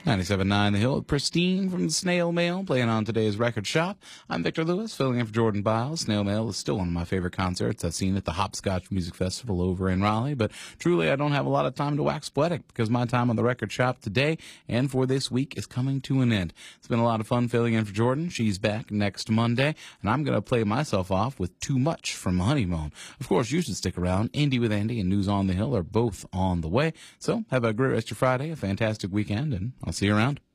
97.9 The Hill, pristine from the Snail Mail, playing on today's Record Shop. I'm Victor Lewis, filling in for Jordan Biles. Snail Mail is still one of my favorite concerts I've seen at the Hopscotch Music Festival over in Raleigh, but truly I don't have a lot of time to wax poetic because my time on the Record Shop today and for this week is coming to an end. It's been a lot of fun filling in for Jordan. She's back next Monday, and I'm going to play myself off with Too Much from Honeymoon. Of course, you should stick around. Indie with Andy and News on the Hill are both on the way, so have a great rest of your Friday, a fantastic weekend, and I'll see you around.